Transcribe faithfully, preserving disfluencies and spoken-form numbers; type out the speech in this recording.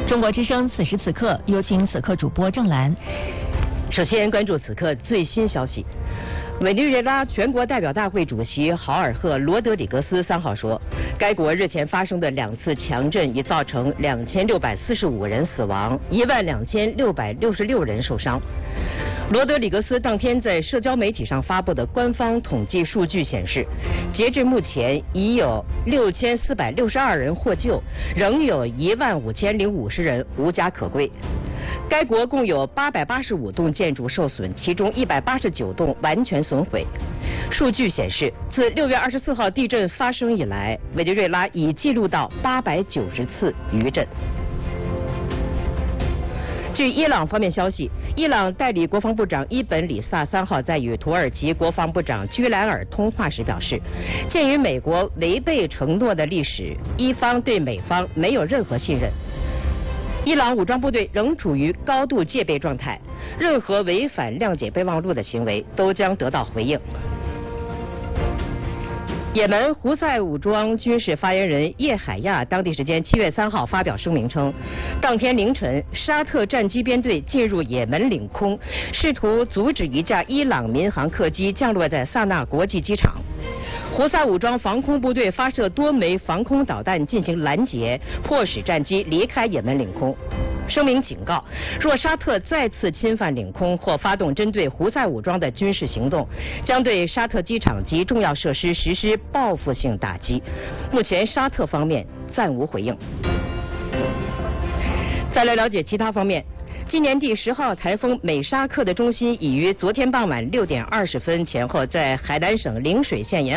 中国之声此时此刻，有请此刻主播郑兰。 首先关注此刻最新消息。委内瑞拉全国代表大会主席豪尔赫·罗德里格斯三号说，该国日前发生的两次强震已造成两千六百四十五人死亡，一万两千六百六十六人受伤。罗德里格斯当天在社交媒体上发布的官方统计数据显示，截至目前已有六千四百六十二人获救，仍有一万五千零五十人无家可归。该国共有八百八十五栋建筑受损，其中一百八十九栋完全损毁。数据显示，自六月二十四号地震发生以来，委内瑞拉已记录到八百九十次余震。据伊朗方面消息，伊朗代理国防部长伊本里萨三号在与土耳其国防部长居兰尔通话时表示，鉴于美国违背承诺的历史，伊方对美方没有任何信任。伊朗武装部队仍处于高度戒备状态，任何违反谅解备忘录的行为都将得到回应。也门胡塞武装军事发言人叶海亚当地时间七月三号发表声明称，当天凌晨，沙特战机编队进入也门领空，试图阻止一架伊朗民航客机降落在萨那国际机场。胡塞武装防空部队发射多枚防空导弹进行拦截，迫使战机离开也门领空。声明警告，若沙特再次侵犯领空或发动针对胡塞武装的军事行动，将对沙特机场及重要设施实施报复性打击。目前沙特方面暂无回应。再来了解其他方面。今年第十号台风美沙克的中心已于昨天傍晚六点二十分前后在海南省陵水县沿